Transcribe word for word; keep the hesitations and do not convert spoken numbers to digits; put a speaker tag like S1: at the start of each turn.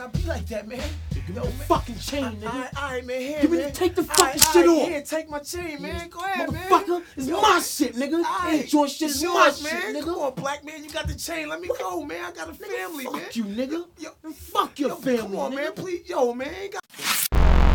S1: I be like that, man.
S2: Give me
S1: Yo,
S2: the
S1: man.
S2: fucking chain, nigga.
S1: Alright, alright, man. Here,
S2: Give me
S1: man.
S2: the, take the
S1: All
S2: fucking
S1: right,
S2: shit
S1: all right,
S2: off.
S1: Here, take my chain, man. Go ahead, man.
S2: Motherfucker, it's
S1: Yo,
S2: my shit, nigga.
S1: All
S2: Ain't your shit, it's
S1: yours,
S2: my shit,
S1: man.
S2: nigga.
S1: Come on, black man, you got the chain. Let me go, man. I got a family,
S2: Fuck
S1: man.
S2: you, nigga.
S1: Yo,
S2: Fuck your
S1: yo,
S2: family,
S1: Come on,
S2: nigga.
S1: man. Please, yo, man. Ain't got